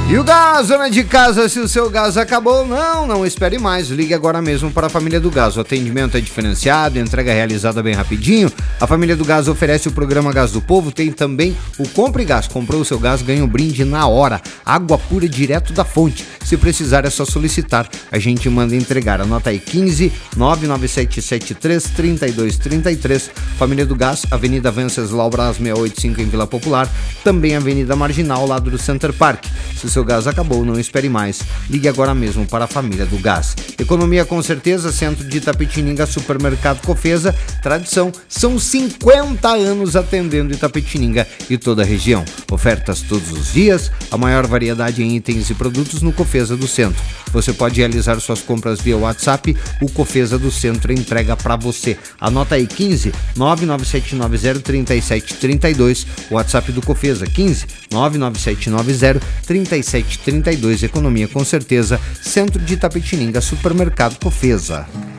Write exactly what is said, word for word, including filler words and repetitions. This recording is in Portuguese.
E o gás, dona de casa, se o seu gás acabou, não, não espere mais, ligue agora mesmo para a Família do Gás. O atendimento é diferenciado, entrega realizada bem rapidinho. A Família do Gás oferece o programa Gás do Povo, tem também o Compre Gás. Comprou o seu gás, ganha um brinde na hora, água pura direto da fonte. Se precisar é só solicitar, a gente manda entregar. Anota aí, quinze, nove nove sete sete três, trinta e dois trinta e três. Família do Gás, Avenida Venceslau Braz seiscentos e oitenta e cinco em Vila Popular, também Avenida Marginal, ao lado do Center Park. Se o seu gás acabou, não espere mais. Ligue agora mesmo para a Família do Gás. Economia com certeza, Centro de Itapetininga, Supermercado Cofesa, tradição, são cinquenta anos atendendo Itapetininga e toda a região. Ofertas todos os dias, a maior variedade em itens e produtos no Cofesa do Centro. Você pode realizar suas compras via WhatsApp, o Cofesa do Centro entrega para você. Anota aí, quinze, nove nove sete nove zero, trinta e sete trinta e dois, WhatsApp do Cofesa, quinze, nove nove sete nove zero, trinta e sete trinta e dois. Economia com certeza, Centro de Itapetininga, Supermercado Cofesa.